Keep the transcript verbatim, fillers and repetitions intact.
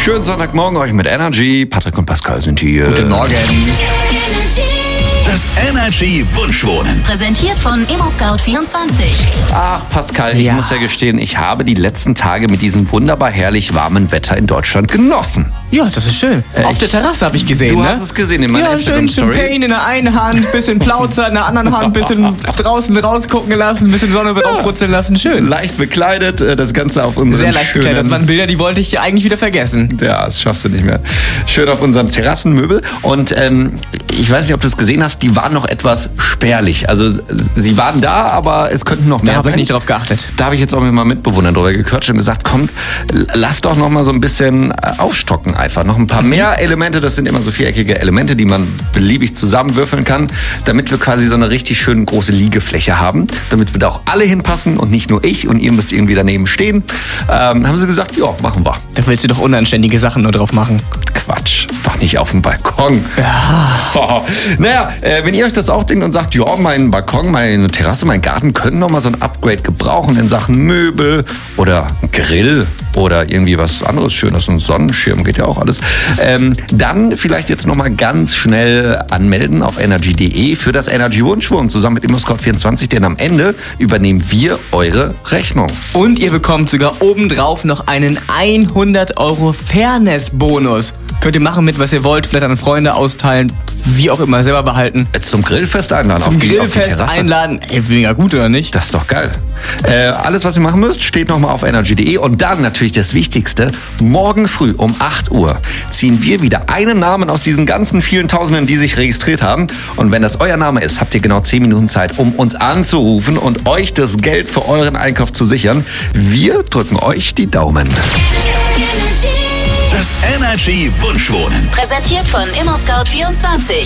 Schönen Sonntagmorgen euch mit Energy. Patrick und Pascal sind hier. Guten Morgen. Das Energy Wunschwohnen. Präsentiert von ImmoScout vierundzwanzig. Ach, Pascal, ich Ja. muss ja gestehen, ich habe die letzten Tage mit diesem wunderbar herrlich warmen Wetter in Deutschland genossen. Ja, das ist schön. Äh, Auf ich- der Terrasse habe ich gesehen, Du ne? hast es gesehen in meiner Ja, schön Instagram-Story. Champagne in der einen Hand, bisschen Plauzer in der anderen Hand, bisschen draußen rausgucken gelassen, bisschen Sonne draufbrutzeln lassen. Schön. Leicht bekleidet, äh, das Ganze auf unseren Sehr leicht schönen... gekleidet. Das waren Bilder, die wollte ich eigentlich wieder vergessen. Ja, das schaffst du nicht mehr. Schön auf unseren Terrassenmöbel. Und ähm, ich weiß nicht, ob du es gesehen hast, die waren noch etwas spärlich. Also sie waren da, aber es könnten noch mehr Da habe sein. ich nicht drauf geachtet. Da habe ich jetzt auch mit meinen Mitbewohnern drüber gequatscht und gesagt, komm, lass doch noch mal so ein bisschen äh, aufstocken einfach. Noch ein paar mehr Elemente, das sind immer so viereckige Elemente, die man beliebig zusammenwürfeln kann, damit wir quasi so eine richtig schön große Liegefläche haben, damit wir da auch alle hinpassen und nicht nur ich und ihr müsst irgendwie daneben stehen. Ähm, haben sie gesagt, ja, machen wir. Da willst du doch unanständige Sachen nur drauf machen. Quatsch, doch nicht auf dem Balkon. Ja. Naja, äh, wenn ihr euch das auch denkt und sagt, ja, mein Balkon, meine Terrasse, mein Garten können noch mal so ein Upgrade gebrauchen in Sachen Möbel oder Grill oder irgendwie was anderes Schönes, ein Sonnenschirm, geht ja auch alles, ähm, dann vielleicht jetzt noch mal ganz schnell anmelden auf energy punkt de für das Energy Wunschwohnen zusammen mit ImmoScout vierundzwanzig, denn am Ende übernehmen wir eure Rechnung. Und ihr bekommt sogar obendrauf noch einen hundert Euro Fairness-Bonus. Könnt ihr machen mit, was ihr wollt, vielleicht an Freunde austeilen, wie auch immer, selber behalten. Jetzt zum Grillfest einladen Zum auf die, auf die Grillfest Terrasse. einladen. Ey, mega gut, oder nicht? Das ist doch geil. Äh, alles, was ihr machen müsst, steht nochmal auf energy punkt de. Und dann natürlich das Wichtigste, morgen früh um acht Uhr ziehen wir wieder einen Namen aus diesen ganzen vielen Tausenden, die sich registriert haben. Und wenn das euer Name ist, habt ihr genau zehn Minuten Zeit, um uns anzurufen und euch das Geld für euren Einkauf zu sichern. Wir drücken euch die Daumen. Das Energy Wunschwohnen. Präsentiert von ImmoScout vierundzwanzig.